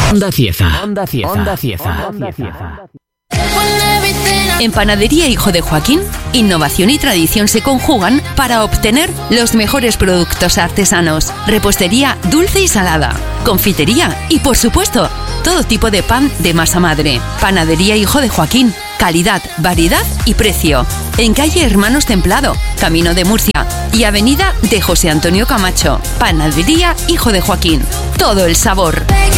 Onda Cieza. Onda Cieza. Onda Cieza. Onda Cieza. En Panadería Hijo de Joaquín, innovación y tradición se conjugan para obtener los mejores productos artesanos. Repostería dulce y salada, confitería y, por supuesto, todo tipo de pan de masa madre. Panadería Hijo de Joaquín. Calidad, variedad y precio. En calle Hermanos Templado, Camino de Murcia y avenida de José Antonio Camacho. Panadería Hijo de Joaquín. Todo el sabor.